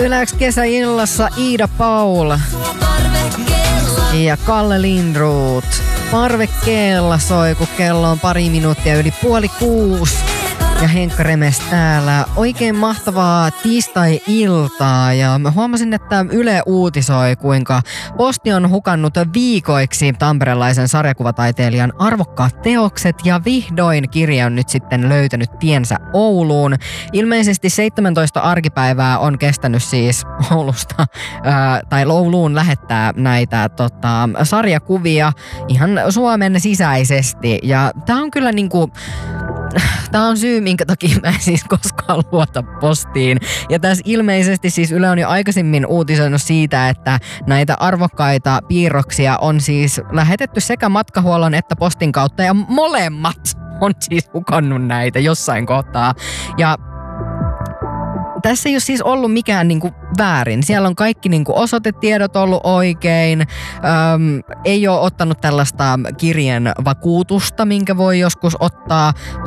Yläks kesäillassa Iida Paul ja Kalle Lindroth. Parvekkeella soi, kun kello on 5:02 ja Henkka Remes täällä. Oikein mahtavaa tiistai-iltaa ja mä huomasin, että Yle uutisoi, kuinka Posti on hukannut viikoiksi tamperelaisen sarjakuvataiteilijan arvokkaat teokset ja vihdoin kirja on nyt sitten löytänyt tiensä Ouluun. Ilmeisesti 17 arkipäivää on kestänyt siis Oulusta tai Ouluun lähettää näitä sarjakuvia ihan Suomen sisäisesti ja tää on kyllä niinku tämä on syy, minkä takia mä en siis koskaan luota Postiin. Ja tässä ilmeisesti siis Yle on jo aikaisemmin uutisoinut siitä, että näitä arvokkaita piirroksia on siis lähetetty sekä matkahuollon että Postin kautta. Ja molemmat on siis hukannut näitä jossain kohtaa. Ja tässä ei ole siis ollut mikään niinku väärin. Siellä on kaikki niinku osoitetiedot ollut oikein. Ei ole ottanut tällaista kirjeen vakuutusta, minkä voi joskus ottaa,